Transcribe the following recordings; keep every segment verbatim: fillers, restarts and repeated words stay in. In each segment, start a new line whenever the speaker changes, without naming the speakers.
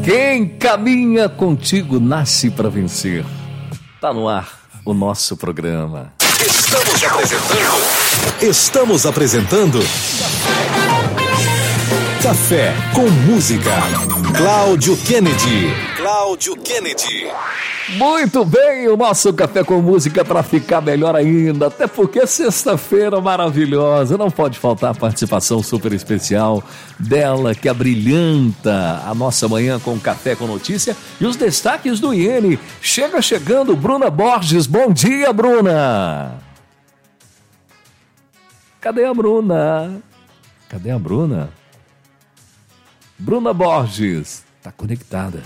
Quem caminha contigo nasce para vencer. Tá no ar o nosso programa.
Estamos apresentando. Estamos apresentando. Café com Música. Cláudio Kennedy. Cláudio Kennedy.
Muito bem, o nosso Café com Música para ficar melhor ainda, até porque sexta-feira maravilhosa, não pode faltar a participação super especial dela, que abrilhanta a nossa manhã com Café com Notícia e os destaques do I N. Chega chegando, Bruna Borges. Bom dia, Bruna. Cadê a Bruna? Cadê a Bruna? Bruna Borges, tá conectada.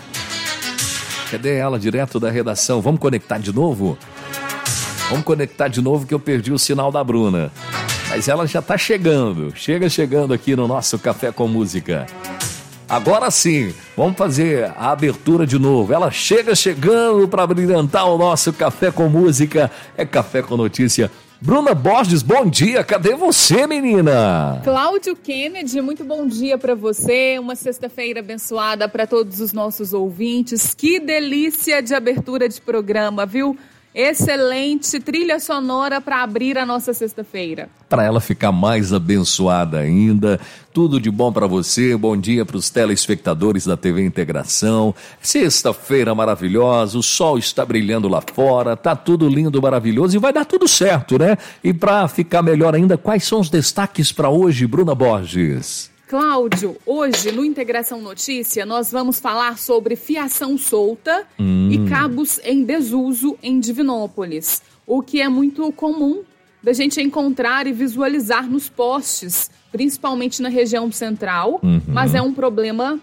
Cadê ela? Direto da redação. Vamos conectar de novo? Vamos conectar de novo que eu perdi o sinal da Bruna. Mas ela já tá chegando. Chega chegando aqui no nosso Café com Música. Agora sim, vamos fazer a abertura de novo. Ela chega chegando para brilhantar o nosso Café com Música. É Café com Notícia. Bruna Borges, bom dia. Cadê você, menina?
Cláudio Kennedy, muito bom dia para você. Uma sexta-feira abençoada para todos os nossos ouvintes. Que delícia de abertura de programa, viu? Excelente trilha sonora para abrir a nossa sexta-feira.
Para ela ficar mais abençoada ainda, tudo de bom para você. Bom dia para os telespectadores da T V Integração. Sexta-feira maravilhosa, o sol está brilhando lá fora, tá tudo lindo, maravilhoso e vai dar tudo certo, né? E para ficar melhor ainda, quais são os destaques para hoje, Bruna Borges?
Cláudio, hoje no Integração Notícia nós vamos falar sobre fiação solta hum. e cabos em desuso em Divinópolis, o que é muito comum da gente encontrar e visualizar nos postes, principalmente na região central, uhum. mas é um problema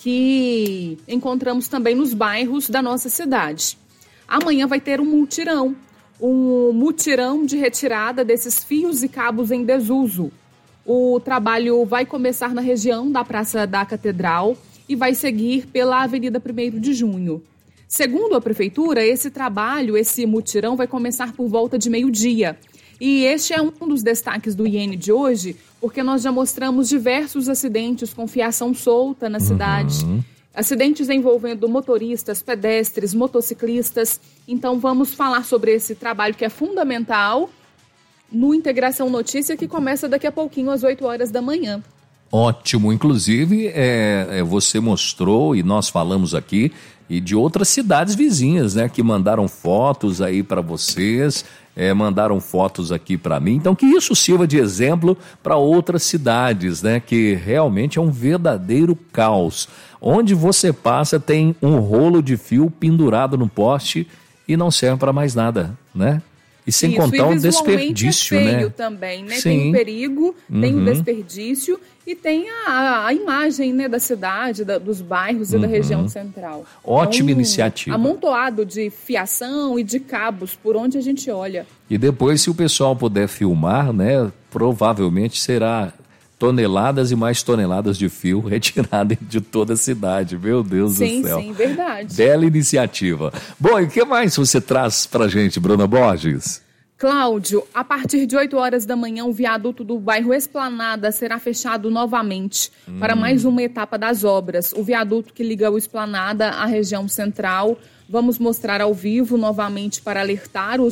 que encontramos também nos bairros da nossa cidade. Amanhã vai ter um mutirão, um mutirão de retirada desses fios e cabos em desuso. O trabalho vai começar na região da Praça da Catedral e vai seguir pela Avenida primeiro de junho. Segundo a Prefeitura, esse trabalho, esse mutirão, vai começar por volta de meio-dia. E este é um dos destaques do I N de hoje, porque nós já mostramos diversos acidentes com fiação solta na cidade. Uhum. Acidentes envolvendo motoristas, pedestres, motociclistas. Então vamos falar sobre esse trabalho que é fundamental no Integração Notícia, que começa daqui a pouquinho, às oito horas da manhã.
Ótimo, inclusive é, é, você mostrou e nós falamos aqui e de outras cidades vizinhas, né, que mandaram fotos aí para vocês, é, mandaram fotos aqui para mim, então que isso sirva de exemplo para outras cidades, né, que realmente é um verdadeiro caos. Onde você passa tem um rolo de fio pendurado no poste e não serve para mais nada, né? E sem
Isso,
contar o
é
desperdício,
feio,
né?
também, né?
Sim.
Tem o perigo,
uhum.
tem o desperdício e tem a, a imagem, né, da cidade, da, dos bairros e uhum. da região central.
Ótima
então,
iniciativa.
Amontoado de fiação e de cabos por onde a gente olha.
E depois, se o pessoal puder filmar, né, provavelmente será toneladas e mais toneladas de fio retirado de toda a cidade. Meu Deus
sim,
do céu.
Sim, sim, verdade.
Bela iniciativa. Bom, e o que mais você traz pra gente, Bruna Borges?
Cláudio, a partir de oito horas da manhã, o viaduto do bairro Esplanada será fechado novamente hum. para mais uma etapa das obras. O viaduto que liga o Esplanada à região central. Vamos mostrar ao vivo novamente para alertar os